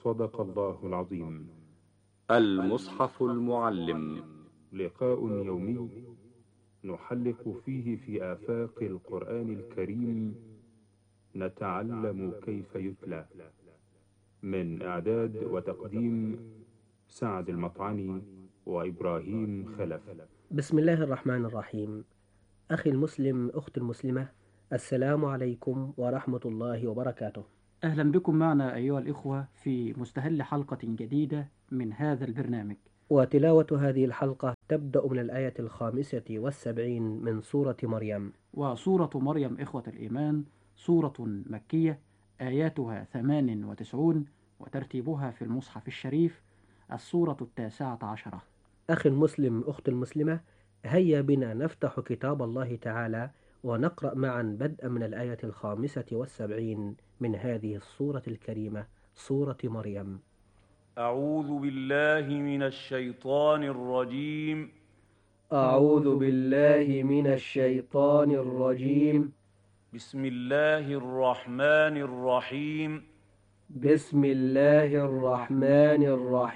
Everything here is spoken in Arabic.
صدق الله العظيم. المصحف المعلم، لقاء يومي نحلق فيه في آفاق القرآن الكريم، نتعلم كيف يتلى. من إعداد وتقديم سعد المطعني وإبراهيم خلف. بسم الله الرحمن الرحيم. أخي المسلم، أختي المسلمة، السلام عليكم ورحمة الله وبركاته. أهلا بكم معنا أيها الإخوة في مستهل حلقة جديدة من هذا البرنامج. وتلاوة هذه الحلقة تبدأ من الآية 75 من سورة مريم. وسورة مريم إخوة الإيمان سورة مكية، آياتها 98 وترتيبها في المصحف الشريف السورة 19. أخي المسلم، أختي المسلمة، هيا بنا نفتح كتاب الله تعالى ونقرأ معا بدءا من الآية 75 من هذه السورة الكريمة، سورة مريم. أعوذ بالله من الشيطان الرجيم. أعوذ بالله من الشيطان الرجيم. بسم الله الرحمن الرحيم. بسم الله الرحمن الرحيم.